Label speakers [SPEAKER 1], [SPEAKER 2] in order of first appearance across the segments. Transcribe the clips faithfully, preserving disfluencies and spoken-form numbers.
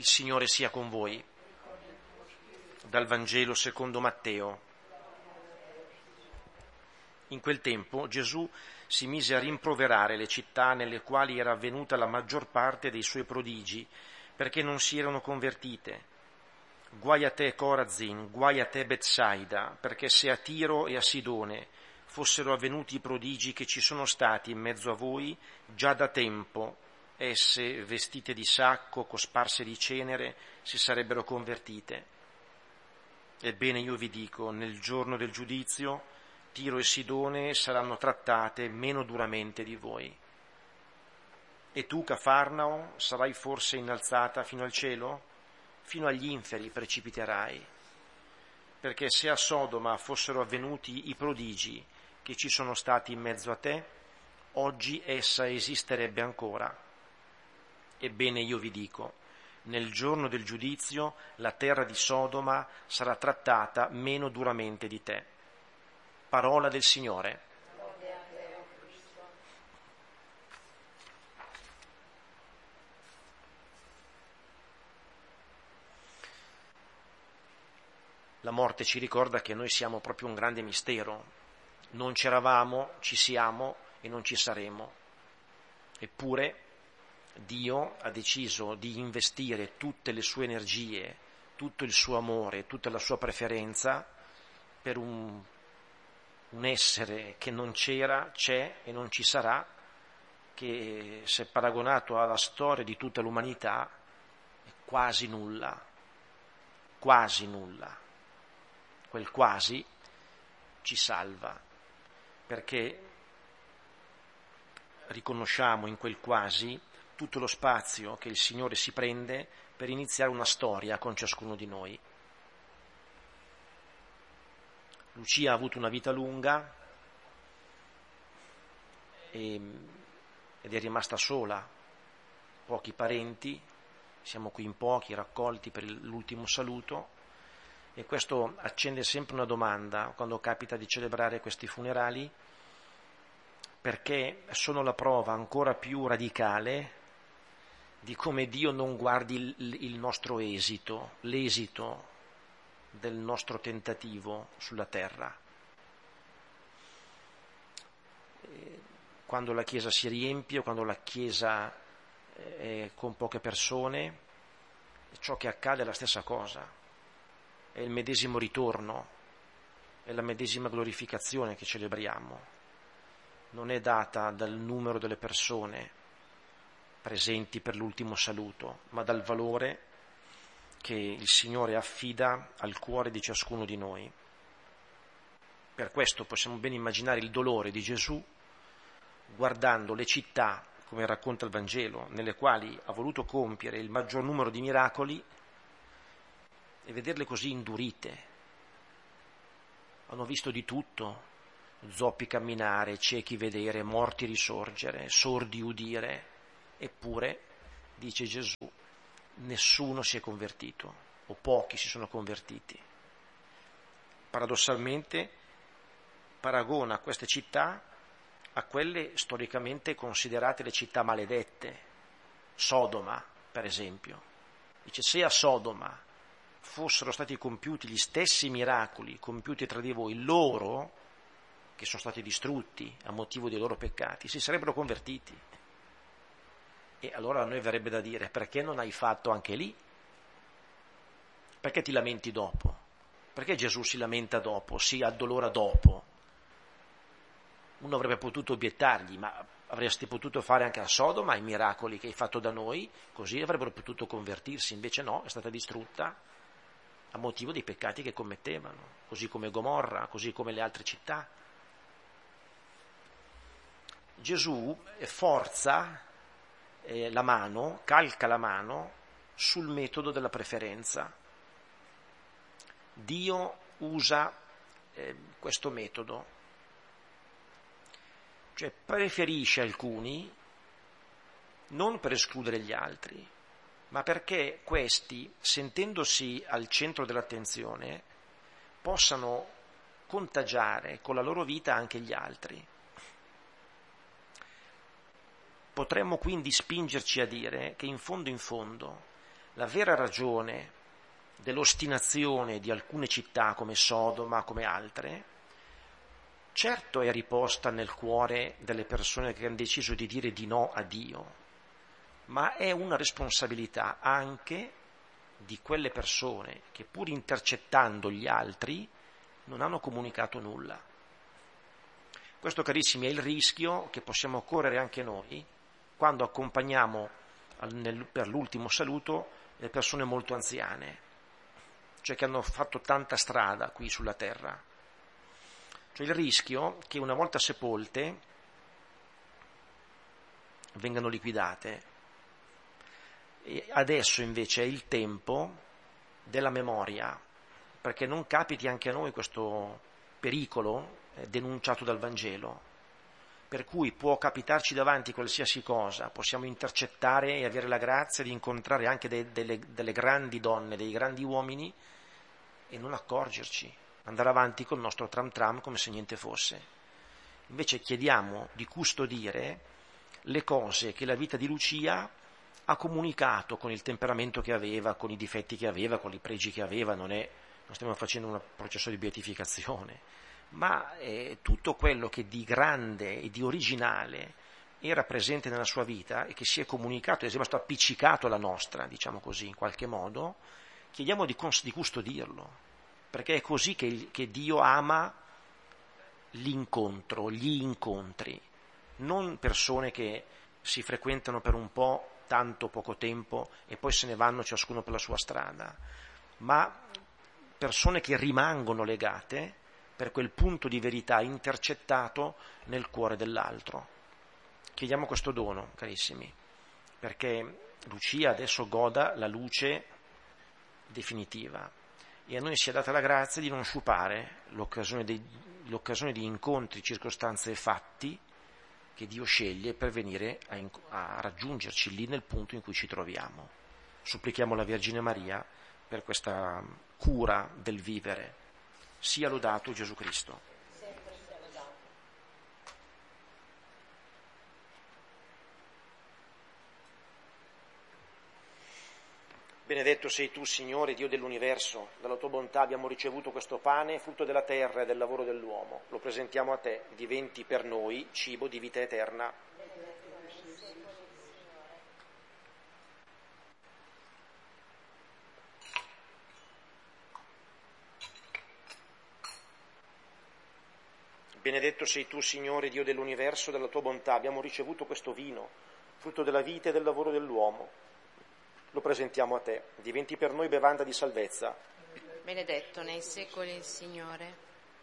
[SPEAKER 1] Il Signore sia con voi. Dal Vangelo secondo Matteo. In quel tempo Gesù si mise a rimproverare le città nelle quali era avvenuta la maggior parte dei suoi prodigi, perché non si erano convertite. Guai a te Corazin, guai a te Betsaida, perché se a Tiro e a Sidone fossero avvenuti i prodigi che ci sono stati in mezzo a voi, già da tempo esse, vestite di sacco, cosparse di cenere, si sarebbero convertite. Ebbene io vi dico, nel giorno del giudizio, Tiro e Sidone saranno trattate meno duramente di voi. E tu, Cafarnao, sarai forse innalzata fino al cielo? Fino agli inferi precipiterai. Perché se a Sodoma fossero avvenuti i prodigi che ci sono stati in mezzo a te, oggi essa esisterebbe ancora. Ebbene io vi dico, nel giorno del giudizio la terra di Sodoma sarà trattata meno duramente di te. Parola del Signore. La morte ci ricorda che noi siamo proprio un grande mistero. Non c'eravamo, ci siamo e non ci saremo. Eppure Dio ha deciso di investire tutte le sue energie, tutto il suo amore, tutta la sua preferenza per un, un essere che non c'era, c'è e non ci sarà, che se paragonato alla storia di tutta l'umanità è quasi nulla, quasi nulla. Quel quasi ci salva, perché riconosciamo in quel quasi tutto lo spazio che il Signore si prende per iniziare una storia con ciascuno di noi. Lucia ha avuto una vita lunga e, ed è rimasta sola, pochi parenti, siamo qui in pochi raccolti per l'ultimo saluto, e questo accende sempre una domanda quando capita di celebrare questi funerali, perché sono la prova ancora più radicale di come Dio non guardi il, il nostro esito, l'esito del nostro tentativo sulla terra. Quando la Chiesa si riempie, quando la Chiesa è con poche persone, ciò che accade è la stessa cosa, è il medesimo ritorno, è la medesima glorificazione che celebriamo. Non è data dal numero delle persone presenti per l'ultimo saluto, ma dal valore che il Signore affida al cuore di ciascuno di noi. Per questo possiamo ben immaginare il dolore di Gesù guardando le città, come racconta il Vangelo, nelle quali ha voluto compiere il maggior numero di miracoli e vederle così indurite. Hanno visto di tutto, zoppi camminare, ciechi vedere, morti risorgere, sordi udire. Eppure, dice Gesù, nessuno si è convertito, o pochi si sono convertiti. Paradossalmente paragona queste città a quelle storicamente considerate le città maledette, Sodoma per esempio. Dice, se a Sodoma fossero stati compiuti gli stessi miracoli compiuti tra di voi, loro, che sono stati distrutti a motivo dei loro peccati, si sarebbero convertiti. E allora a noi verrebbe da dire, perché non hai fatto anche lì? Perché ti lamenti dopo? Perché Gesù si lamenta dopo, si addolora dopo? Uno avrebbe potuto obiettargli, ma avresti potuto fare anche a Sodoma i miracoli che hai fatto da noi, così avrebbero potuto convertirsi, invece no, è stata distrutta a motivo dei peccati che commettevano, così come Gomorra, così come le altre città. Gesù forza la mano, calca la mano sul metodo della preferenza. Dio usa eh, questo metodo, cioè preferisce alcuni non per escludere gli altri, ma perché questi, sentendosi al centro dell'attenzione, possano contagiare con la loro vita anche gli altri. Potremmo quindi spingerci a dire che in fondo in fondo la vera ragione dell'ostinazione di alcune città come Sodoma, come altre, certo è riposta nel cuore delle persone che hanno deciso di dire di no a Dio, ma è una responsabilità anche di quelle persone che, pur intercettando gli altri, non hanno comunicato nulla. Questo, carissimi, è il rischio che possiamo correre anche noi quando accompagniamo nel, per l'ultimo saluto le persone molto anziane, cioè che hanno fatto tanta strada qui sulla terra. Cioè il rischio che una volta sepolte vengano liquidate. E adesso invece è il tempo della memoria, perché non capiti anche a noi questo pericolo eh, denunciato dal Vangelo, per cui può capitarci davanti qualsiasi cosa, possiamo intercettare e avere la grazia di incontrare anche de, delle, delle grandi donne, dei grandi uomini e non accorgerci, andare avanti col nostro tram tram come se niente fosse. Invece chiediamo di custodire le cose che la vita di Lucia ha comunicato con il temperamento che aveva, con i difetti che aveva, con i pregi che aveva. Non, è, non stiamo facendo un processo di beatificazione, ma è tutto quello che di grande e di originale era presente nella sua vita e che si è comunicato, è rimasto appiccicato alla nostra, diciamo così, in qualche modo. Chiediamo di, cons- di custodirlo, perché è così che, il, che Dio ama l'incontro, gli incontri, non persone che si frequentano per un po', tanto poco tempo e poi se ne vanno ciascuno per la sua strada, ma persone che rimangono legate per quel punto di verità intercettato nel cuore dell'altro. Chiediamo questo dono, carissimi, perché Lucia adesso goda la luce definitiva e a noi sia data la grazia di non sciupare l'occasione, dei, l'occasione di incontri, circostanze e fatti che Dio sceglie per venire a, a raggiungerci lì nel punto in cui ci troviamo. Supplichiamo la Vergine Maria per questa cura del vivere. Sia lodato Gesù Cristo. Benedetto sei tu, Signore, Dio dell'universo, dalla tua bontà abbiamo ricevuto questo pane, frutto della terra e del lavoro dell'uomo. Lo presentiamo a te, diventi per noi cibo di vita eterna. Benedetto sei tu, Signore, Dio dell'universo, dalla tua bontà abbiamo ricevuto questo vino, frutto della vita e del lavoro dell'uomo. Lo presentiamo a te, diventi per noi bevanda di salvezza.
[SPEAKER 2] Benedetto nei secoli il Signore.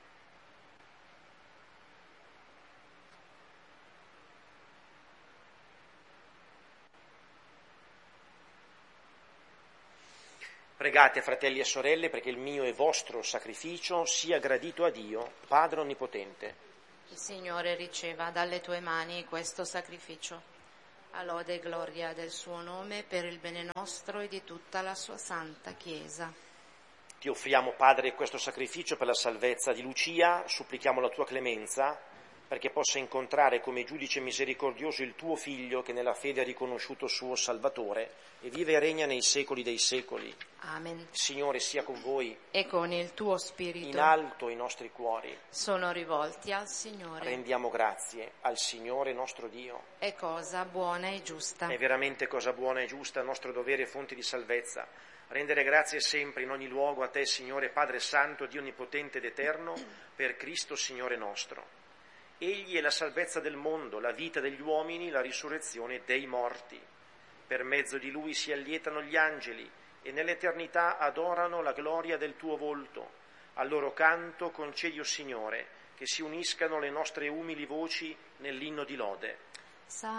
[SPEAKER 1] Pregate, fratelli e sorelle, perché il mio e vostro sacrificio sia gradito a Dio, Padre Onnipotente.
[SPEAKER 2] Il Signore riceva dalle tue mani questo sacrificio, a lode e gloria del suo nome, per il bene nostro e di tutta la sua santa Chiesa.
[SPEAKER 1] Ti offriamo, Padre, questo sacrificio per la salvezza di Lucia, supplichiamo la tua clemenza, perché possa incontrare come giudice misericordioso il tuo Figlio, che nella fede ha riconosciuto suo Salvatore, e vive e regna nei secoli dei secoli.
[SPEAKER 2] Amen.
[SPEAKER 1] Il Signore sia con voi.
[SPEAKER 2] E con il tuo spirito.
[SPEAKER 1] In alto i nostri cuori
[SPEAKER 2] sono rivolti al Signore.
[SPEAKER 1] Rendiamo grazie al Signore nostro Dio.
[SPEAKER 2] È cosa buona e giusta.
[SPEAKER 1] È veramente cosa buona e giusta, nostro dovere e fonte di salvezza. Rendere grazie sempre in ogni luogo a te, Signore Padre Santo, Dio Onnipotente ed Eterno, per Cristo Signore nostro. Egli è la salvezza del mondo, la vita degli uomini, la risurrezione dei morti. Per mezzo di Lui si allietano gli angeli e nell'eternità adorano la gloria del tuo volto. Al loro canto concedi, o Signore, che si uniscano le nostre umili voci nell'inno di lode.